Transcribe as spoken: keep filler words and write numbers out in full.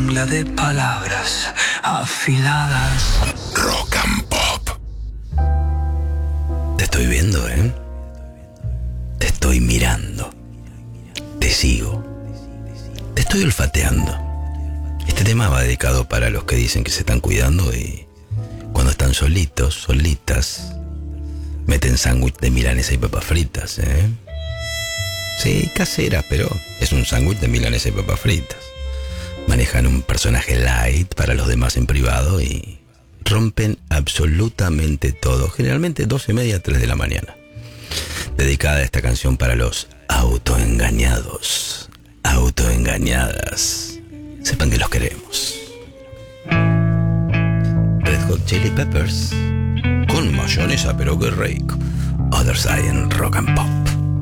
jungla de palabras afiladas. Rock and Pop. Te estoy viendo, ¿eh? Te estoy mirando. Te sigo. Te estoy olfateando. Este tema va dedicado para los que dicen que se están cuidando y cuando están solitos, solitas, meten sándwich de milanesa y papas fritas, ¿eh? Sí, casera, pero es un sándwich de milanesa y papas fritas. Manejan un personaje light para los demás en privado y rompen absolutamente todo. Generalmente dos y media, tres de la mañana. Dedicada esta canción para los autoengañados, autoengañadas. Sepan que los queremos. Red Hot Chili Peppers con mayonesa, pero qué rico. Other Side en Rock and Pop.